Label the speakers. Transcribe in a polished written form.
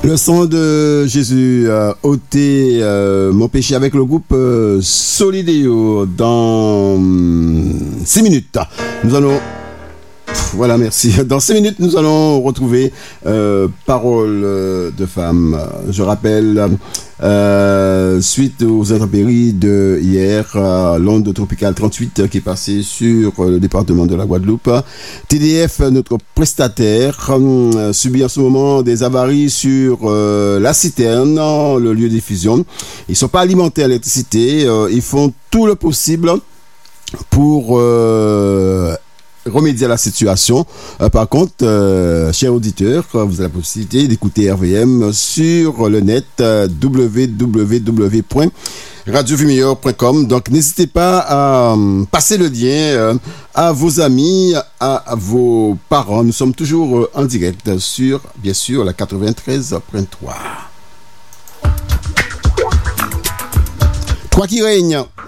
Speaker 1: Le sang de Jésus ôté mon péché avec le groupe Solideo dans 6 minutes. Nous allons... Voilà, merci. Dans 5 minutes, nous allons retrouver Parole de femme. Je rappelle, suite aux intempéries de hier, l'onde tropicale 38 qui est passée sur le département de la Guadeloupe. TDF, notre prestataire, subit en ce moment des avaries sur la citerne, le lieu de diffusion. Ils ne sont pas alimentés à l'électricité. Ils font tout le possible pour... remédier à la situation. Par contre, chers auditeurs, vous avez la possibilité d'écouter RVM sur le net www.radiovimeo.com. Donc, n'hésitez pas à passer le lien à vos amis, à vos parents. Nous sommes toujours en direct sur, bien sûr, la 93.3. Toi qui règne.